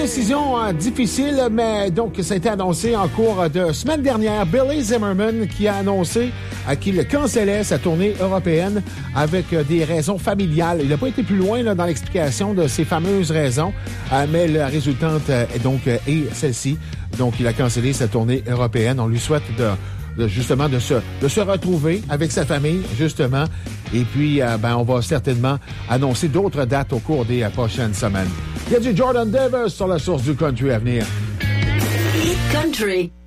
décision difficile, mais donc ça a été annoncé en cours de semaine dernière. Billy Zimmerman qui a annoncé qu'il cancellait sa tournée européenne avec des raisons familiales. Il n'a pas été plus loin là, dans l'explication de ces fameuses raisons, mais la résultante est celle-ci. Donc, il a cancellé sa tournée européenne. On lui souhaite justement de se retrouver avec sa famille, justement. Et puis, on va certainement annoncer d'autres dates au cours des prochaines semaines. Il y a du Jordan Davis sur la source du country à venir. Country.